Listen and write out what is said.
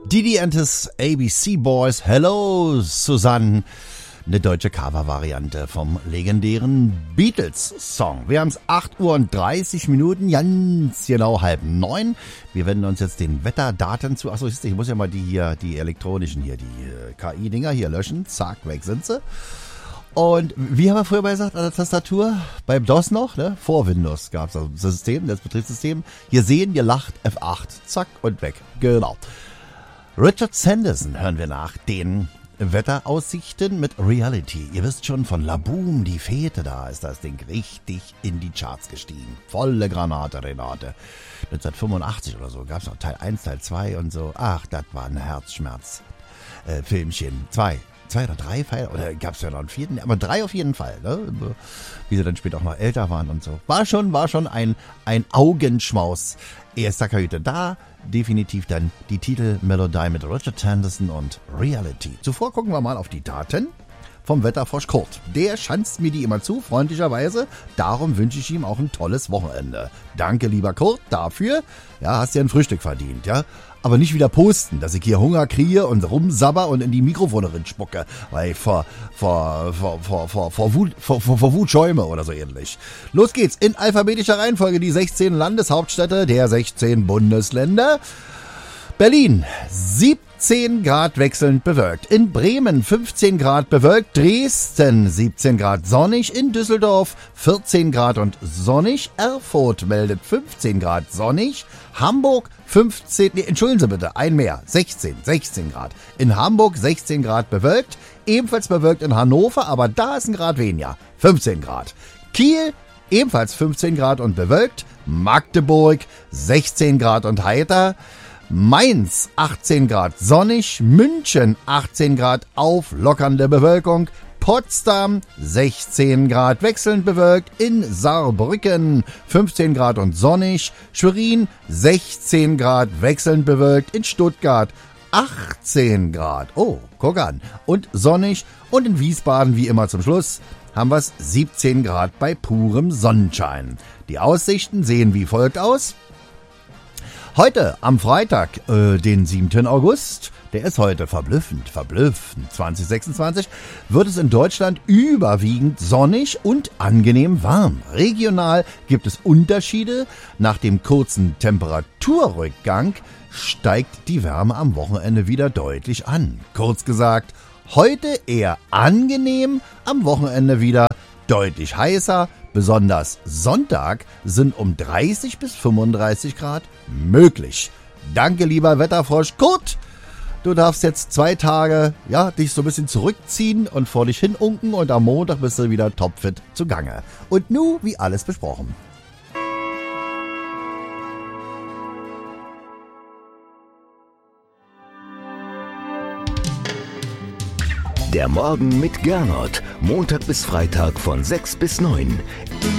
Didi and his ABC Boys, Hello Susanne, eine deutsche Cover-Variante vom legendären Beatles-Song. Wir haben es 8:30 Uhr, ganz genau 8:30. Wir wenden uns jetzt den Wetterdaten zu. Achso, ich muss ja mal die elektronischen hier, die KI-Dinger hier löschen. Zack, weg sind sie. Und wie haben wir früher gesagt an der Tastatur? Beim DOS noch, ne? Vor Windows gab es das System, das Betriebssystem. Hier sehen, hier lacht F8. Zack und weg. Genau. Richard Sanderson hören wir nach den Wetteraussichten mit Reality. Ihr wisst schon, von La Boom, die Fete, da ist das Ding richtig in die Charts gestiegen. Volle Granate, Renate. 1985 oder so gab es noch Teil 1, Teil 2 und so. Ach, das war ein Herzschmerz. Filmchen. Zwei oder drei Pfeile, oder gab es ja noch einen vierten, aber 3 auf jeden Fall, ne? Wie sie dann später auch noch älter waren und so. War schon ein Augenschmaus. Erster Kajüte da, definitiv dann die Titelmelodie mit Richard Sanderson und Reality. Zuvor gucken wir mal auf die Daten vom Wetterfrosch Kurt. Der schanzt mir die immer zu, freundlicherweise. Darum wünsche ich ihm auch ein tolles Wochenende. Danke, lieber Kurt, dafür. Ja, hast ja ein Frühstück verdient, ja. Aber nicht wieder posten, dass ich hier Hunger kriege und rumsabber und in die Mikrofone spucke, weil ich vor Wut schäume oder so ähnlich. Los geht's, in alphabetischer Reihenfolge die 16 Landeshauptstädte der 16 Bundesländer. Berlin, 17 Grad wechselnd bewölkt. In Bremen 15 Grad bewölkt. Dresden 17 Grad sonnig. In Düsseldorf 14 Grad und sonnig. Erfurt meldet 15 Grad sonnig. Hamburg 15, entschuldigen Sie bitte, ein mehr, 16 Grad. In Hamburg 16 Grad bewölkt. Ebenfalls bewölkt in Hannover, aber da ist ein Grad weniger, 15 Grad. Kiel ebenfalls 15 Grad und bewölkt. Magdeburg 16 Grad und heiter. Mainz 18 Grad sonnig, München 18 Grad auflockernde Bewölkung, Potsdam 16 Grad wechselnd bewölkt, in Saarbrücken 15 Grad und sonnig, Schwerin 16 Grad wechselnd bewölkt, in Stuttgart 18 Grad, oh, guck an, und sonnig, und in Wiesbaden wie immer zum Schluss haben wir es 17 Grad bei purem Sonnenschein. Die Aussichten sehen wie folgt aus. Heute, am Freitag, den 7. August, der ist heute verblüffend, 2026, wird es in Deutschland überwiegend sonnig und angenehm warm. Regional gibt es Unterschiede. Nach dem kurzen Temperaturrückgang steigt die Wärme am Wochenende wieder deutlich an. Kurz gesagt, heute eher angenehm, am Wochenende wieder deutlich heißer. Besonders Sonntag sind um 30 bis 35 Grad möglich. Danke, lieber Wetterfrosch Kurt. Du darfst jetzt 2 Tage, ja, dich so ein bisschen zurückziehen und vor dich hin unken und am Montag bist du wieder topfit zugange. Und nu, wie alles besprochen. Der Morgen mit Gernot. Montag bis Freitag von 6 bis 9.